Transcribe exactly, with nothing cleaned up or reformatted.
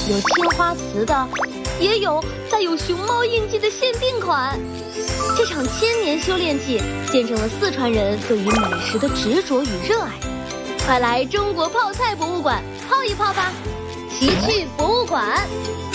有青花瓷的，也有带有熊猫印记的限定款。这场千年修炼记见证了四川人对于美食的执着与热爱。快来中国泡菜博物馆泡一泡吧！奇趣博物馆。